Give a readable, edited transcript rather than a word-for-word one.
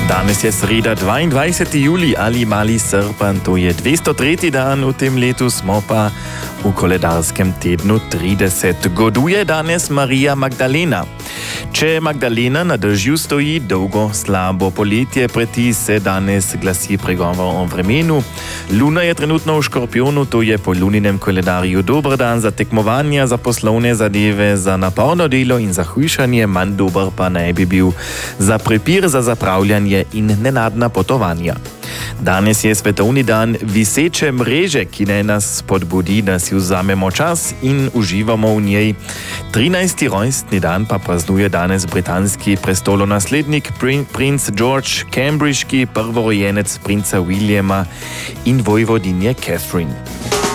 Danes je sreda 22. juli ali mali srpan, to je 203. dan v tem letu, smo pa v koledarskem tednu 30. Goduje danes Marija Magdalena. Če Magdalena na dežju stoji dolgo, slabo poletje preti, se danes glasi pregovor o vremenu. Luna je trenutno v Škorpionu, to je po luninem koledarju dober dan za tekmovanja, za poslovne zadeve, za naporno delo in za hujšanje, manj dober pa naj bi bil za prepir, za zapravljanje in nenadna potovanja. Danes je svetovni dan viseče mreže, ki naj nas spodbudi, da si vzamemo čas in uživamo v njej. 13. rojstni dan pa praznuje danes britanski prestolonaslednik princ George, cambridgeški prvorojenec princa Williama in vojvodinje Catherine.